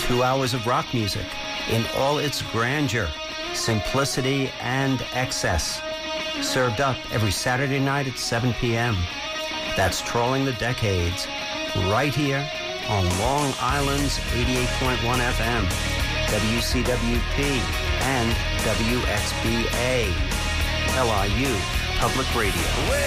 2 hours of rock music in all its grandeur, simplicity, and excess. Served up every Saturday night at 7 p.m. That's Trolling the Decades, right here on Long Island's 88.1 FM, WCWP, and WXBA, LIU Public Radio.